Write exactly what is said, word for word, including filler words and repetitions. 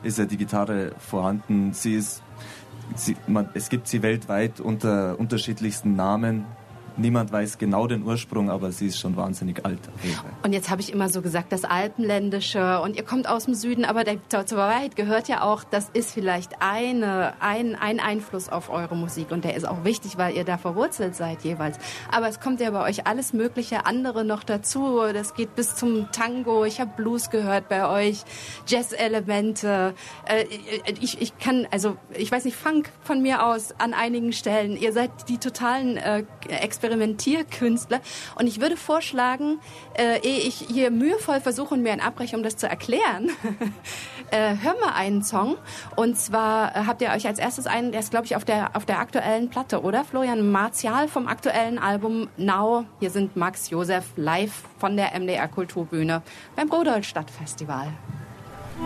ist ja die Gitarre vorhanden. Sie ist, sie, man, es gibt sie weltweit unter unterschiedlichsten Namen. Niemand weiß genau den Ursprung, aber sie ist schon wahnsinnig alt. Und jetzt habe ich immer so gesagt, das Alpenländische und ihr kommt aus dem Süden, aber der, zur Wahrheit gehört ja auch, das ist vielleicht eine, ein, ein Einfluss auf eure Musik und der ist auch wichtig, weil ihr da verwurzelt seid jeweils. Aber es kommt ja bei euch alles mögliche andere noch dazu. Das geht bis zum Tango, ich habe Blues gehört bei euch, Jazz-Elemente. Äh, ich, ich kann, also ich weiß nicht, Funk von mir aus an einigen Stellen. Ihr seid die totalen äh, Experimenter. Experimentierkünstler. Und ich würde vorschlagen, äh, ehe ich hier mühevoll versuche und mir einen abbreche, um das zu erklären, äh, hören wir einen Song. Und zwar äh, habt ihr euch als erstes einen, der ist, glaube ich, auf der, auf der aktuellen Platte, oder? Florian Martial vom aktuellen Album Now. Hier sind Max Josef live von der M D R Kulturbühne beim Rudolstadt Festival.